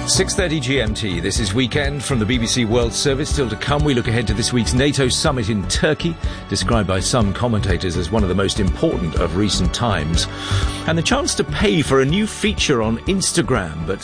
6:30 GMT. This is Weekend from the BBC World Service. Still to come, we look ahead to this week's NATO summit in Turkey, described by some commentators as one of the most important of recent times. And the chance to pay for a new feature on Instagram, but